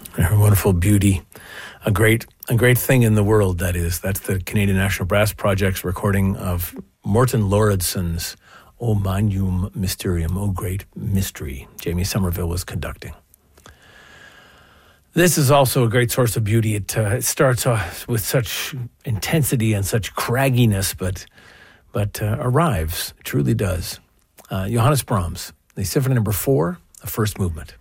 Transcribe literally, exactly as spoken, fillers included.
Her wonderful beauty. A great a great thing in the world, that is. That's the Canadian National Brass Project's recording of Morton Lauridsen's O Magnum Mysterium, O Great Mystery. Jamie Somerville was conducting. This is also a great source of beauty. It, uh, it starts off with such intensity and such cragginess, but but uh, arrives, it truly does. Uh, Johannes Brahms, the Symphony Number Four, the first movement.